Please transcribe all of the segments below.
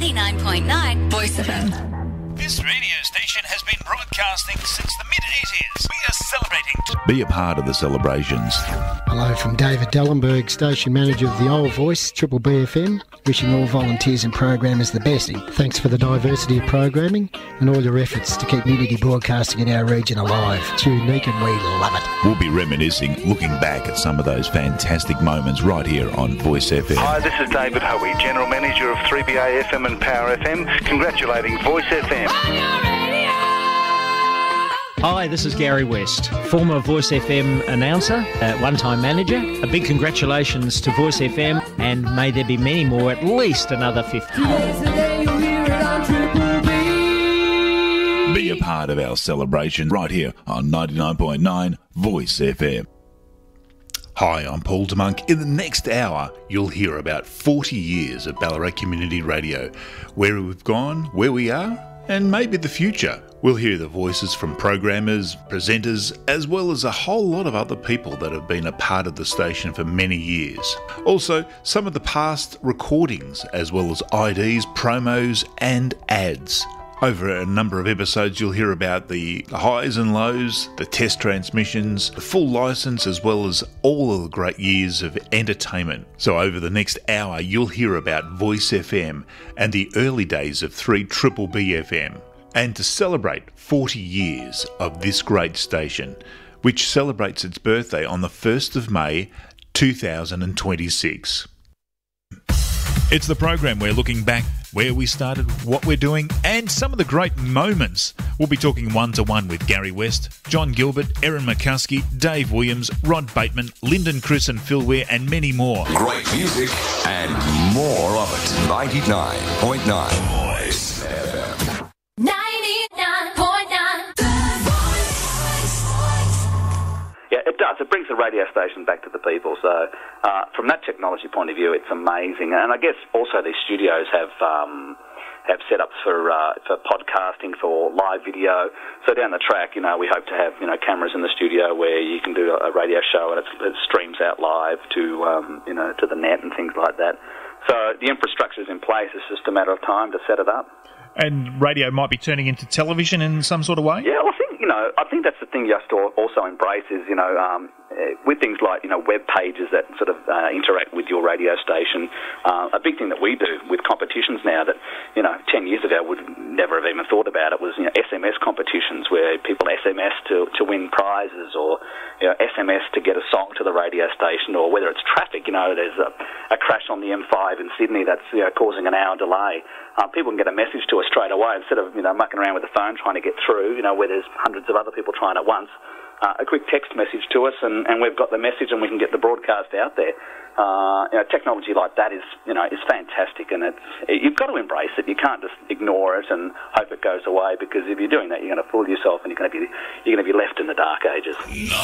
99.9 Voice FM. This radio station has been broadcasting since the mid-80s. We are celebrating. Be a part of the celebrations. Hello from David Dellenberg, station manager of the Old Voice, Triple BFM, wishing all volunteers and programmers the best. Thanks for the diversity of programming and all your efforts to keep community broadcasting in our region alive. It's unique and we love it. We'll be reminiscing, looking back at some of those fantastic moments right here on Voice FM. Hi, this is David Hoey, General Manager of 3BA FM and Power FM, congratulating Voice FM. Hi, this is Gary West, former Voice FM announcer, one-time manager. A big congratulations to Voice FM, and may there be many more, at least another 50. Be a part of our celebration right here on 99.9 Voice FM. Hi, I'm Paul DeMonk. In the next hour, you'll hear about 40 years of Ballarat Community Radio, where we've gone, where we are, and maybe the future. We'll hear the voices from programmers, presenters, as well as a whole lot of other people that have been a part of the station for many years. Also, some of the past recordings, as well as IDs, promos, and ads. Over a number of episodes, you'll hear about the highs and lows, the test transmissions, the full licence, as well as all of the great years of entertainment. So over the next hour, you'll hear about Voice FM and the early days of 3BB FM. And to celebrate 40 years of this great station, which celebrates its birthday on the 1st of May 2026. It's the program where looking back where we started, what we're doing, and some of the great moments. We'll be talking one-to-one with Gary West, John Gilbert, Erin McCuskey, Dave Williams, Rod Bateman, Lyndon Chris and Phil Ware, and many more. Great music and more of it. 99.9 Voice FM. 99.9 Yeah, it does. It brings the radio station back to the people. So from that technology point of view, it's amazing. And I guess also these studios have setups for podcasting, for live video. So down the track, we hope to have cameras in the studio where you can do a radio show and it streams out live to to the net and things like that. So the infrastructure is in place. It's just a matter of time to set it up. And radio might be turning into television in some sort of way? Yeah, well, I think that's the thing you have to also embrace is, with things like, web pages that sort of interact with your radio station. A big thing that we do with competitions now that, 10 years ago would never have even thought about it was, SMS competitions where people SMS to win prizes or, SMS to get a song to the radio station, or whether it's traffic, there's a crash on the M5 in Sydney that's, causing an hour delay. People can get a message to us straight away instead of, mucking around with the phone trying to get through, where there's hundreds of other people trying at once. A quick text message to us and we've got the message and we can get the broadcast out there. Technology like that is fantastic, and you've got to embrace it. You can't just ignore it and hope it goes away, because if you're doing that, you're going to fool yourself and you're going to be left in the dark ages.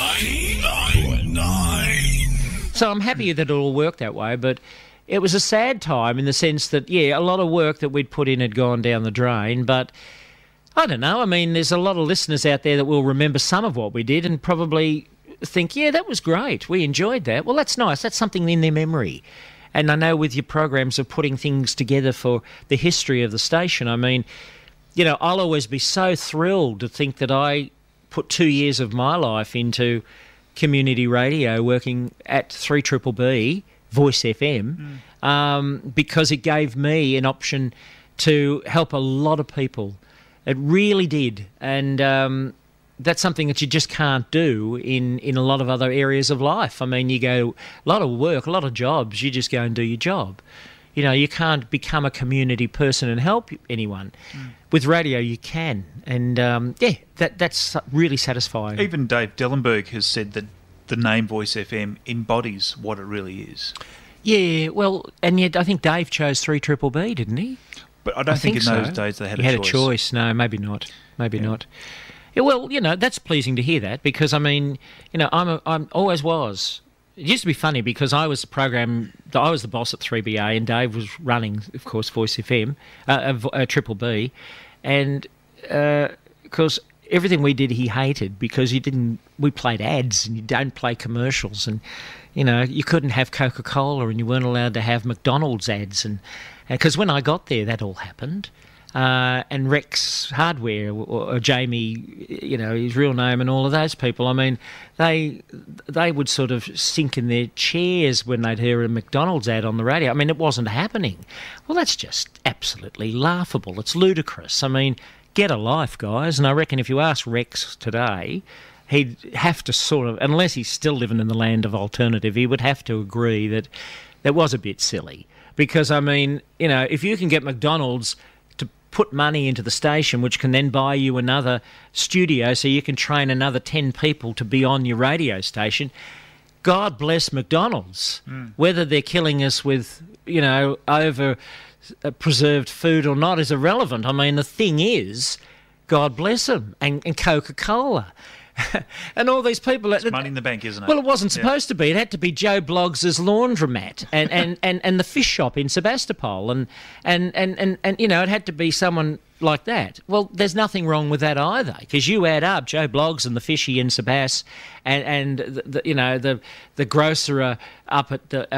99.9. So I'm happy that it all worked that way, but it was a sad time in the sense that, a lot of work that we'd put in had gone down the drain, but I don't know. I mean, there's a lot of listeners out there that will remember some of what we did and probably think, that was great. We enjoyed that. Well, that's nice. That's something in their memory. And I know with your programs of putting things together for the history of the station, I mean, I'll always be so thrilled to think that I put 2 years of my life into community radio working at 3BB, Voice FM, because it gave me an option to help a lot of people. It really did, and that's something that you just can't do in a lot of other areas of life. I mean, you go, a lot of work, a lot of jobs, you just go and do your job. You can't become a community person and help anyone. With radio, you can, and that's really satisfying. Even Dave Dellenberg has said that the name Voice FM embodies what it really is. Yeah, well, and yet I think Dave chose 3BB, didn't he? But I don't think in those days they had a choice. He had a choice. No, maybe not. Maybe not. Yeah, well, that's pleasing to hear that, because, I mean, I'm always was. It used to be funny because I was the boss at 3BA and Dave was running, of course, Voice FM, 3BB, and because everything we did he hated because we played ads and you don't play commercials, and you couldn't have Coca-Cola and you weren't allowed to have McDonald's ads, and because when I got there that all happened. And Rex Hardware or Jamie, his real name, and all of those people. I mean, they would sort of sink in their chairs when they'd hear a McDonald's ad on the radio. I mean, it wasn't happening. Well, that's just absolutely laughable. It's ludicrous. I mean, get a life, guys. And I reckon if you ask Rex today, he'd have to sort of, unless he's still living in the land of alternative, he would have to agree that that was a bit silly. Because, I mean, if you can get McDonald's put money into the station, which can then buy you another studio so you can train another 10 people to be on your radio station. God bless McDonald's. Whether they're killing us with, over preserved food or not is irrelevant. I mean, the thing is, God bless them, and Coca-Cola. And all these people... It's money in the bank, isn't it? Well, it wasn't supposed to be. It had to be Joe Bloggs' laundromat and the fish shop in Sebastopol. And it had to be someone like that. Well, there's nothing wrong with that either, because you add up Joe Bloggs and the fishy in Sebas and the grocer up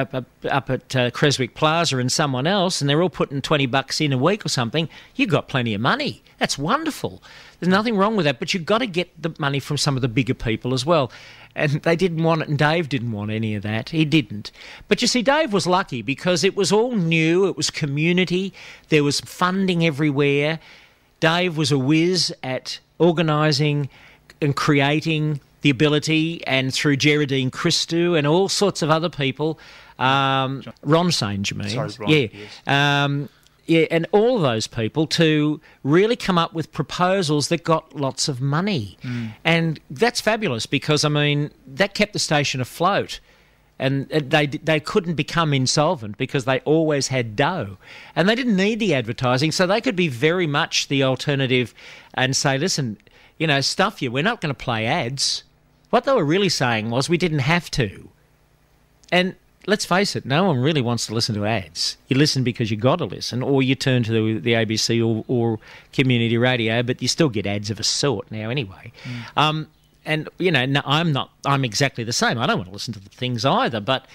at Creswick Plaza and someone else, and they're all putting $20 in a week or something. You've got plenty of money. That's wonderful. There's nothing wrong with that, but you've got to get the money from some of the bigger people as well. And they didn't want it, and Dave didn't want any of that. He didn't. But you see, Dave was lucky because it was all new. It was community. There was funding everywhere. Dave was a whiz at organising and creating the ability, and through Geraldine Christou and all sorts of other people, Ron Saint Germain. Sorry, Ron. Yeah. Yes. And all of those people to really come up with proposals that got lots of money. And that's fabulous because, I mean, that kept the station afloat. And they couldn't become insolvent because they always had dough. And they didn't need the advertising, so they could be very much the alternative and say, listen, stuff you, we're not going to play ads. What they were really saying was we didn't have to. And let's face it, no one really wants to listen to ads. You listen because you got to listen, or you turn to the ABC or community radio, but you still get ads of a sort now anyway. And, no, I'm exactly the same. I don't want to listen to the things either, but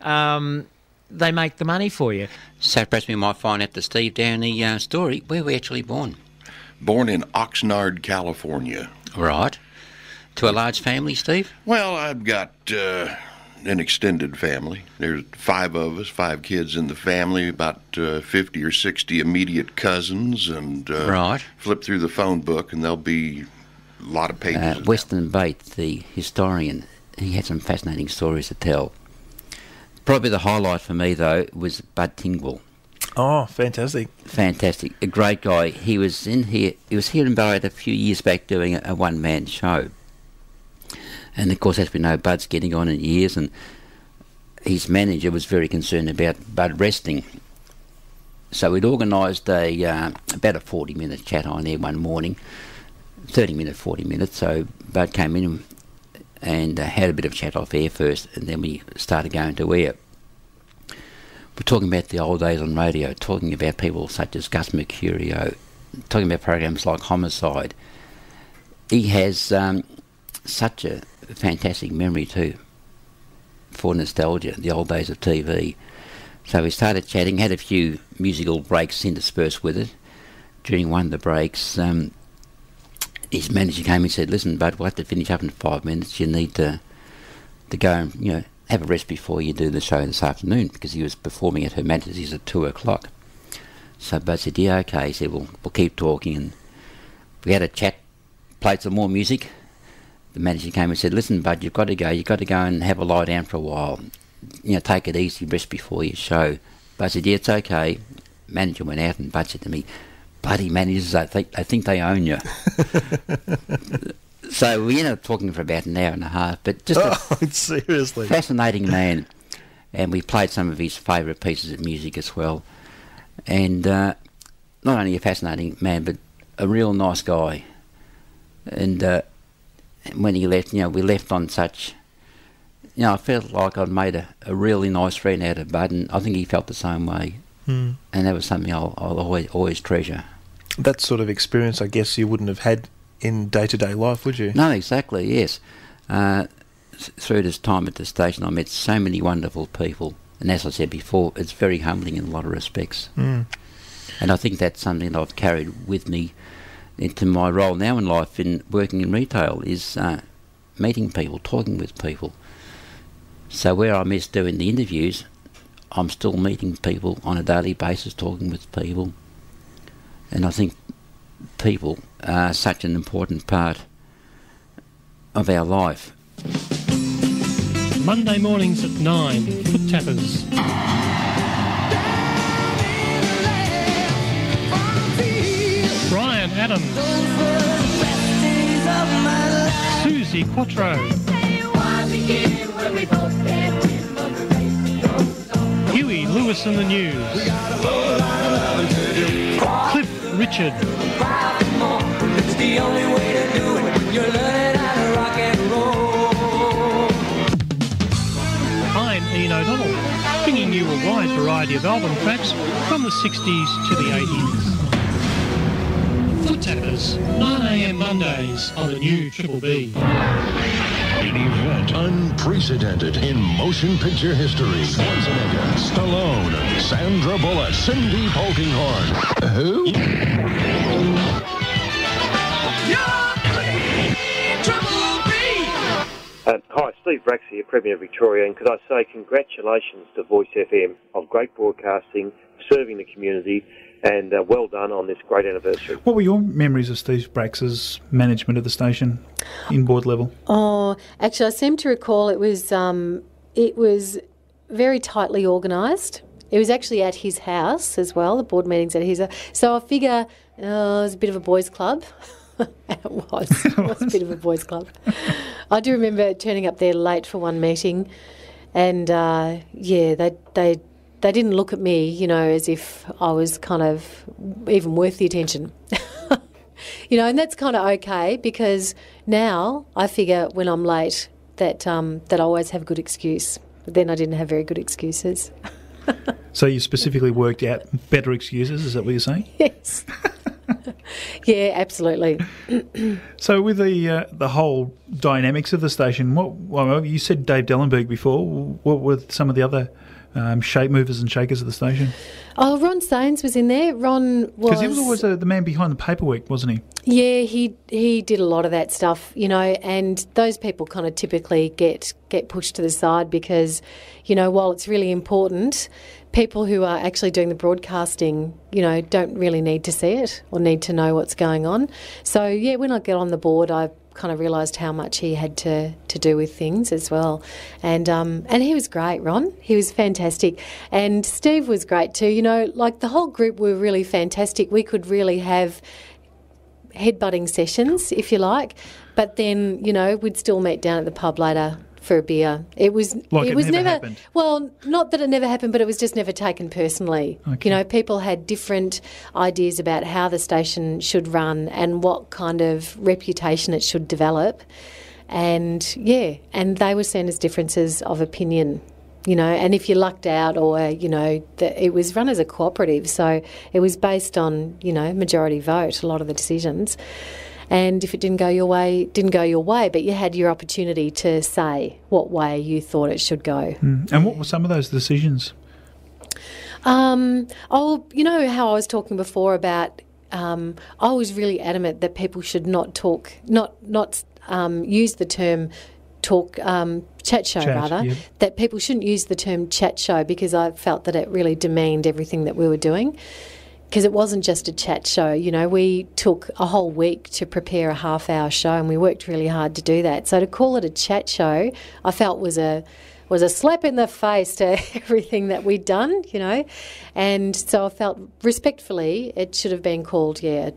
they make the money for you. So perhaps we might find out the Steve Downey story. Where were we actually born? Born in Oxnard, California. Right. To a large family, Steve? Well, I've got an extended family. There's 5 of us, 5 kids in the family, about 50 or 60 immediate cousins, and right. Flip through the phone book, and there'll be a lot of pages. Weston Bates, the historian, he had some fascinating stories to tell. Probably the highlight for me, though, was Bud Tingwell. Oh, fantastic. Fantastic. A great guy. He was here in Ballarat a few years back doing a one-man show. And, of course, as we know, Bud's getting on in years, and his manager was very concerned about Bud resting. So we'd organised about a 40-minute chat on there one morning, 40 minutes. So Bud came in and had a bit of chat off air first, and then we started going to air. We're talking about the old days on radio, talking about people such as Gus Mercurio, talking about programs like Homicide. He has such a fantastic memory too for nostalgia, the old days of TV. So we started chatting, had a few musical breaks interspersed with it. During one of the breaks, his manager came and said, "Listen, Bud, we'll have to finish up in 5 minutes. You need to go and have a rest before you do the show this afternoon," because he was performing at Her Majesty's at 2 o'clock. So Bud said, "Yeah, okay." He said, "We'll keep talking," and we had a chat, played some more music. The manager came and said, "Listen, Bud, you've got to go. You've got to go and have a lie down for a while. Take it easy, rest before your show." Bud said, "Yeah, it's okay." Manager went out, and Bud said to me, "Bloody managers, I think they own you." So we ended up talking for about an hour and a half, but just seriously fascinating man. And we played some of his favourite pieces of music as well. And not only a fascinating man, but a real nice guy. And when he left, we left on such... I felt like I'd made a really nice friend out of Bud, and I think he felt the same way. And that was something I'll always treasure. That sort of experience, I guess, you wouldn't have had in day-to-day life, would you? No, exactly, yes. Through this time at the station, I met so many wonderful people. And as I said before, it's very humbling in a lot of respects. Mm. And I think that's something that I've carried with me into my role now in life in working in retail, is meeting people, talking with people. So where I miss doing the interviews, I'm still meeting people on a daily basis, talking with people. And I think people are such an important part of our life. Monday mornings at 9, Foot Tappers. Brian Adams. Susie Quattro. Huey Lewis and the News. Cliff Richard. It's the only way to do it when you're learning how to rock and roll. I'm Ian O'Donnell, bringing you a wide variety of album tracks from the 60s to the 80s. Foot Tappers, 9am Mondays on the new Triple B. An event unprecedented in motion picture history. Schwarzenegger, Stallone, Sandra Bullock, Cindy Polkinghorne. Who? Hi, Steve Brax here, Premier Victoria, and could I say congratulations to Voice FM of great broadcasting, serving the community, and well done on this great anniversary. What were your memories of Steve Brax's management of the station in board level? Oh, actually, I seem to recall it was very tightly organised. It was actually at his house as well, the board meetings at his house. So I figure it was a bit of a boys' club. It was a bit of a boys' club. I do remember turning up there late for one meeting, and they didn't look at me, you know, as if I was kind of even worth the attention. You know, and that's kind of okay, because now I figure when I'm late that I always have a good excuse. But then I didn't have very good excuses. So you specifically worked out better excuses, is that what you're saying? Yes. Yeah, absolutely. So with the whole dynamics of the station, you said Dave Dellenberg before. What were some of the other shape movers and shakers of the station? Oh, Ron Sains was in there. Ron was... Because he was always the man behind the paperwork, wasn't he? Yeah, he did a lot of that stuff, you know, and those people kind of typically get pushed to the side because, you know, while it's really important, people who are actually doing the broadcasting, you know, don't really need to see it or need to know what's going on. So, yeah, when I got on the board, I kind of realised how much he had to do with things as well. And he was great, Ron. He was fantastic. And Steve was great too. You know, like the whole group were really fantastic. We could really have headbutting sessions, if you like. But then, you know, we'd still meet down at the pub later for a beer. It was never happened. Well, not that it never happened, but it was just never taken personally. Okay. You know, people had different ideas about how the station should run and what kind of reputation it should develop. And they were seen as differences of opinion. You know, and if you lucked out or, you know, it was run as a cooperative, so it was based on, you know, majority vote, a lot of the decisions. And if it didn't go your way, but you had your opportunity to say what way you thought it should go. And what were some of those decisions? You know how I was talking before about I was really adamant that people should not talk, not use the term chat show, yep. That people shouldn't use the term chat show because I felt that it really demeaned everything that we were doing. Because it wasn't just a chat show, you know, we took a whole week to prepare a half-hour show and we worked really hard to do that. So to call it a chat show, I felt was a slap in the face to everything that we'd done, you know. And so I felt respectfully it should have been called, a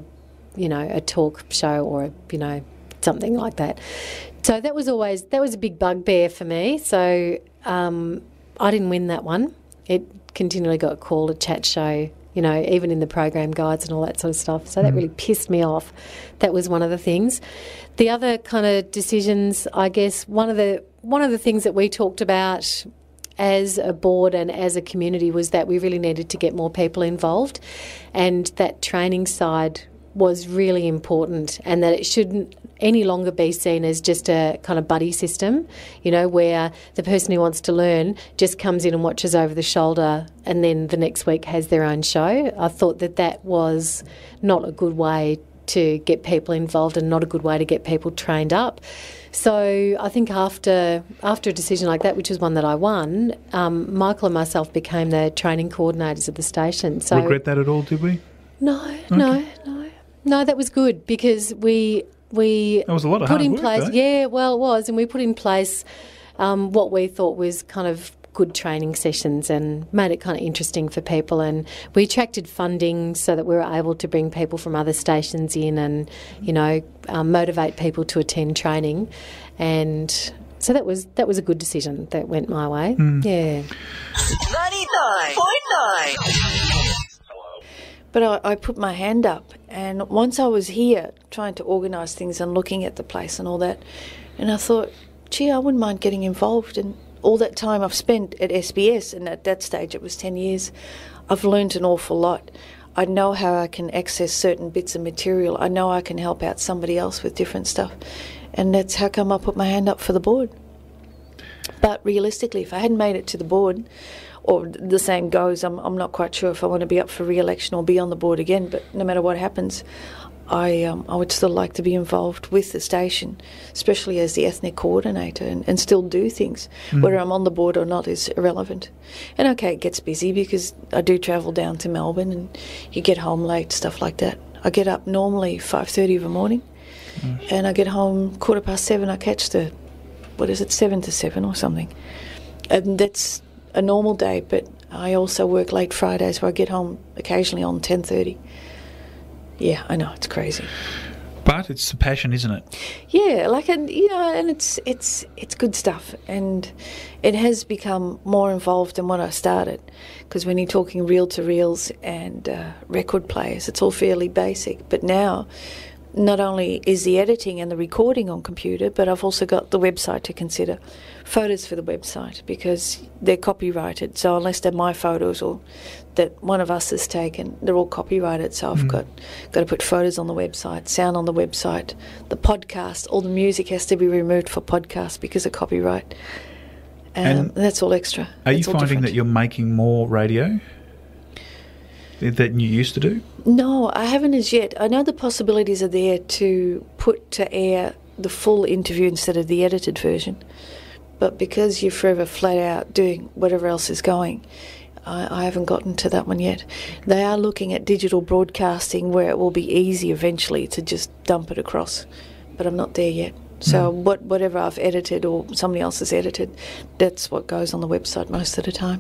talk show or, you know, something like that. So that was a big bugbear for me. So I didn't win that one. It continually got called a chat show, you know, even in the program guides and all that sort of stuff. So that really pissed me off. That was one of the things. The other kind of decisions, I guess, one of the things that we talked about as a board and as a community was that we really needed to get more people involved, and that training side was really important, and that it shouldn't any longer be seen as just a kind of buddy system, you know, where the person who wants to learn just comes in and watches over the shoulder and then the next week has their own show. I thought that was not a good way to get people involved and not a good way to get people trained up. So I think after a decision like that, which was one that I won, Michael and myself became the training coordinators of the station. So regret that at all, did we? No, that was good because we that was a lot of put hard in work, place. though. Yeah, well, it was, and we put in place what we thought was kind of good training sessions and made it kind of interesting for people. And we attracted funding so that we were able to bring people from other stations in and, you know, motivate people to attend training. And so that was a good decision that went my way. Yeah. 99.9. But I put my hand up, and once I was here trying to organise things and looking at the place and all that, and I thought, gee, I wouldn't mind getting involved. And all that time I've spent at SBS, and at that stage it was 10 years, I've learned an awful lot. I know how I can access certain bits of material. I know I can help out somebody else with different stuff. And that's how come I put my hand up for the board. But realistically, if I hadn't made it to the board, or the saying goes, I'm not quite sure if I want to be up for re-election or be on the board again, but no matter what happens, I would still like to be involved with the station, especially as the ethnic coordinator, and still do things. Whether I'm on the board or not is irrelevant. And okay, it gets busy because I do travel down to Melbourne and you get home late, stuff like that. I get up normally 5:30 in the morning and I get home 7:15. I catch the, 7 to 7 or something. And that's a normal day, but I also work late Fridays where I get home occasionally on 10:30. Yeah, I know, it's crazy. But it's a passion, isn't it? Yeah, and it's good stuff, and it has become more involved than when I started, because when you're talking reel-to-reels and record players, it's all fairly basic. But now, not only is the editing and the recording on computer, but I've also got the website to consider. Photos for the website, because they're copyrighted, so unless they're my photos or that one of us has taken, they're all copyrighted, so I've got to put photos on the website, sound on the website, the podcast, all the music has to be removed for podcast because of copyright. And that's all extra. Are you finding that you're making more radio than you used to do? No, I haven't as yet. I know the possibilities are there to put to air the full interview instead of the edited version. But because you're forever flat out doing whatever else is going, I haven't gotten to that one yet. They are looking at digital broadcasting where it will be easy eventually to just dump it across. But I'm not there yet. So whatever I've edited or somebody else has edited, that's what goes on the website most of the time.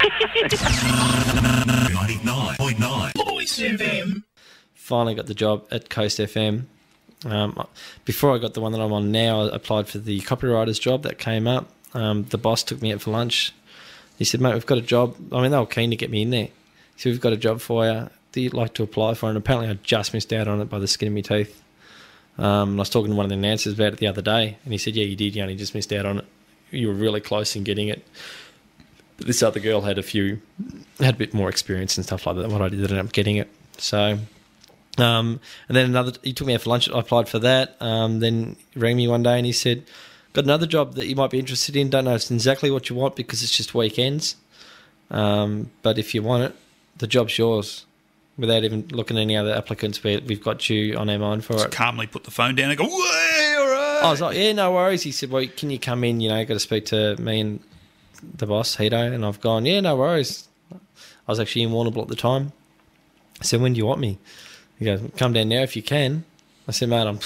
99.9 Voice FM. Finally got the job at Coast FM. Before I got the one that I'm on now, I applied for the copywriter's job that came up. The boss took me out for lunch. He said, mate, we've got a job. I mean, they were keen to get me in there. He said, we've got a job for you. Do you like to apply for it? And apparently I just missed out on it by the skin of my teeth. I was talking to one of the announcers about it the other day, and he said, yeah, you did. You only just missed out on it. You were really close in getting it. But this other girl had a bit more experience and stuff like that than what I did. Ended up getting it. So, and then he took me out for lunch. I applied for that. Then he rang me one day and he said, got another job that you might be interested in. Don't know it's exactly what you want because it's just weekends. But if you want it, the job's yours. Without even looking at any other applicants, we've got you on our mind for Just it. calmly put the phone down and go, way, all right. I was like, yeah, no worries. He said, well, can you come in? Got to speak to me and the boss, Hito. And I've gone, yeah, no worries. I was actually in Warrnambool at the time. I said, when do you want me? He goes, come down now if you can. I said, mate, I'm